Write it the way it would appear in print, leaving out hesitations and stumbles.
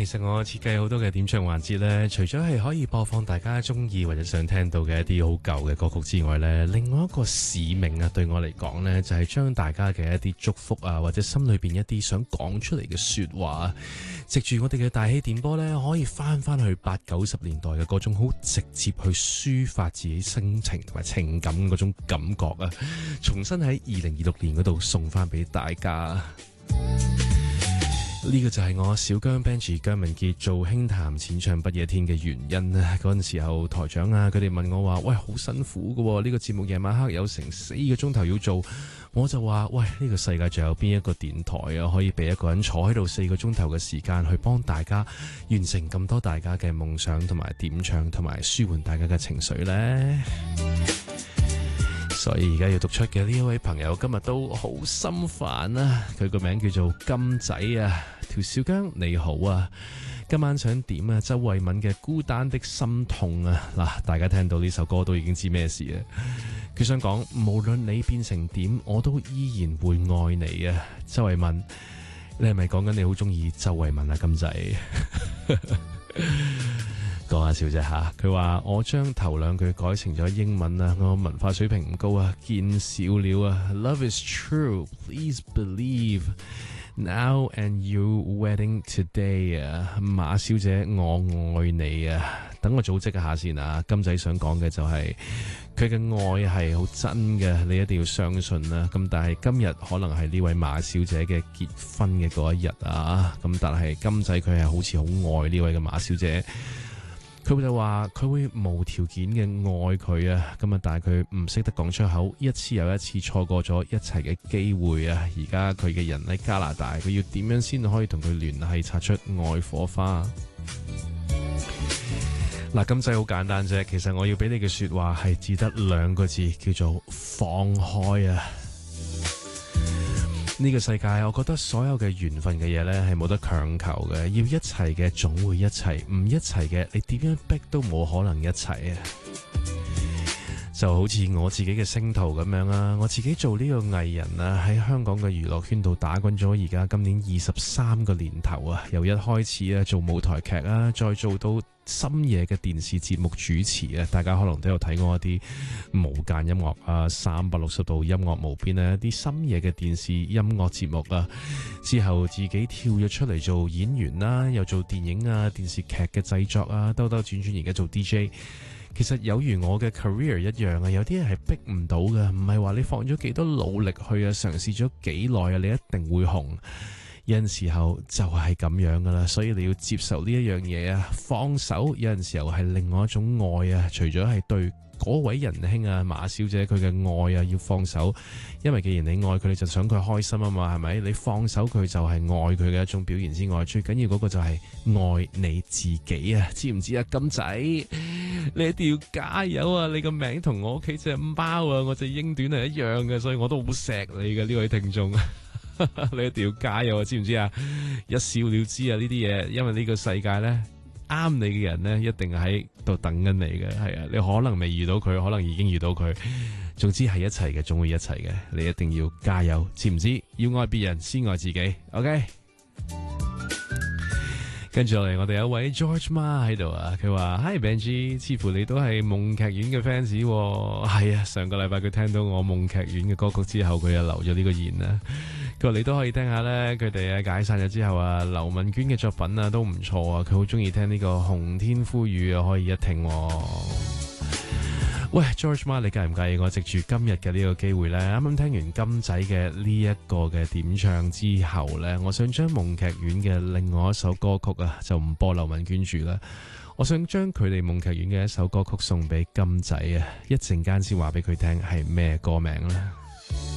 實我設計好多嘅點唱環節呢，除咗係可以播放大家中意或者想聽到嘅一啲好舊嘅歌曲之外呢，另外一個使命啊，對我嚟講呢，就係將大家嘅一啲祝福啊，或者心裏邊一啲想講出嚟嘅說話，藉住我哋嘅大氣電波呢，可以翻去80-90年代嘅嗰種好直接去抒發自己心情同埋情感嗰種感覺啊，重新喺2026年嗰度送翻俾大家。呢個就係我小姜 Benji 姜文傑做輕談淺唱不夜天嘅原因啊！嗰陣時候台長啊，佢哋問我話：喂，好辛苦㗎，呢個節目夜晚黑有成4個鐘頭要做，我就話：喂，呢個世界仲有邊一個電台啊，可以俾一個人坐喺度4個鐘頭嘅時間去幫大家完成咁多大家嘅夢想同埋點唱，同埋舒緩大家嘅情緒呢？所以而家要讀出嘅呢一位朋友今日都好心煩啊！佢個名叫做金仔啊，條小姜你好啊，今晚想點啊？周慧敏嘅孤單的心痛啊！嗱，大家聽到呢首歌都已經知咩事啊！佢想講，無論你變成點，我都依然會愛你啊！周慧敏，你係咪講緊你好中意周慧敏啊？金仔。講下笑啫吓，佢話我將頭2句改成咗英文啊，我文化水平唔高啊，見少了啊。Love is true, please believe now and you wedding today 啊，馬小姐我愛你啊。等我組織一下先啊，金仔想講嘅就係佢嘅愛係好真嘅，你一定要相信啦。咁但係今日可能係呢位馬小姐嘅結婚嘅嗰一日啊，咁但係金仔佢係好似好愛呢位嘅馬小姐。佢就話佢會無條件嘅愛佢啊，咁啊，但係佢唔識得講出口，一次又一次錯過咗一齊嘅機會啊！而家佢嘅人喺加拿大，佢要點樣先可以同佢聯繫，擦出愛火花？嗱，金仔好簡單啫，其實我要俾你嘅說話係只得2個字，叫做放開啊！呢個世界，我覺得所有嘅緣分嘅嘢呢係冇得強求嘅，要一齊嘅總會一齊，唔一齊嘅你點樣逼都冇可能一齊啊！就好似我自己嘅星途咁樣啊，我自己做呢個藝人啊，喺香港嘅娛樂圈度打滾咗，而家今年23個年頭啊，由一開始啊做舞台劇啊，再做到深夜嘅電視節目主持啊，大家可能都有睇過一啲無間音樂啊，360度音樂無邊啊，一啲深夜嘅電視音樂節目啊，之後自己跳咗出嚟做演員啦，又做電影啊、電視劇嘅製作啊，兜兜轉轉而家做 DJ。其實有如我嘅 career 一樣啊，有啲人係逼唔到嘅，唔係話你放咗幾多努力去啊，嘗試咗幾耐啊，你一定會紅。有陣時候就係咁樣噶啦，所以你要接受呢一樣嘢啊，放手有陣時候係另外一種愛啊，除咗係對嗰位仁兄啊馬小姐佢嘅愛啊要放手，因為既然你愛佢，你就想佢開心啊嘛，係咪？你放手佢就係愛佢嘅一種表現之外，最緊要嗰個就係愛你自己啊，知唔知啊？金仔，你一定要加油啊！你個名同我屋企隻貓啊，我隻英短係一樣嘅，所以我都好錫你嘅呢位聽眾。你一定要加油啊，知唔知啊？一笑了之啊，呢啲嘢，因為呢個世界呢，啱你嘅人呢，一定喺度等緊你嘅，係啊，你可能未遇到佢，可能已經遇到佢，總之係一齊嘅，總會一齊嘅，你一定要加油，知唔知？要愛別人，先愛自己 ，OK？ 跟住落嚟，我哋有一位 George Ma 喺度啊，佢話 Hi Benji， 似乎你都係夢劇院嘅 fans， 係啊，上個禮拜佢聽到我夢劇院嘅歌曲之後，佢就留咗呢個言啦。佢話你都可以聽下呢，佢哋解散咗之後啊，劉文娟嘅作品啊都唔錯啊，佢好中意聽呢個紅天灰雨啊，可以一聽。喂 George Ma， 你介唔介意我藉住今日嘅呢個機會呢？啱啱聽完金仔嘅呢一個嘅點唱之後呢，我想將夢劇院嘅另外一首歌曲啊，就唔播劉文娟住啦，我想將佢哋夢劇院嘅一首歌曲送俾金仔啊，一陣間先話俾佢聽係咩歌名啦。